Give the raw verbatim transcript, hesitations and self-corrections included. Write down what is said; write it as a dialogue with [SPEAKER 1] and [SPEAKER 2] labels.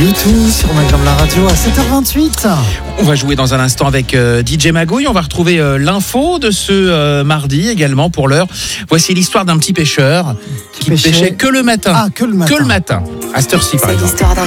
[SPEAKER 1] du tout sur Magram la radio à sept heures vingt-huit.
[SPEAKER 2] On va jouer dans un instant avec euh, D J Magouille. On va retrouver euh, l'info de ce euh, mardi également pour l'heure. Voici l'histoire d'un petit pêcheur qui, qui pêchait... pêchait que le matin.
[SPEAKER 1] Ah, que le matin.
[SPEAKER 2] Que le matin. À cette heure-ci, par
[SPEAKER 3] C'est
[SPEAKER 2] exemple.
[SPEAKER 3] l'histoire d'un